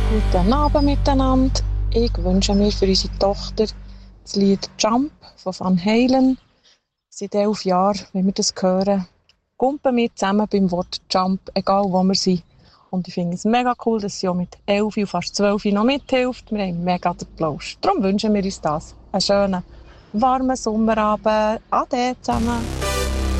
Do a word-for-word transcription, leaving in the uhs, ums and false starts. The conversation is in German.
Guten Abend miteinander. Ich wünsche mir für unsere Tochter das Lied «Jump» von Van Halen. Seit elf Jahren, wenn wir das hören, kumpen wir zusammen beim Wort «Jump», egal wo wir sind. Und ich finde es mega cool, dass sie auch mit elf und fast zwölf noch mithilft. Wir haben mega den Plausch. Darum wünschen wir uns das. Einen schönen, warmen Sommerabend. Ade zusammen.